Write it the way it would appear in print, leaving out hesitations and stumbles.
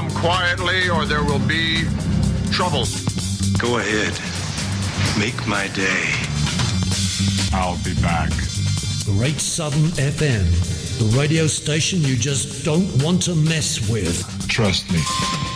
come quietly or there will be trouble. Go ahead. Make my day. I'll be back. Great Southern FM, the radio station you just don't want to mess with. Trust me.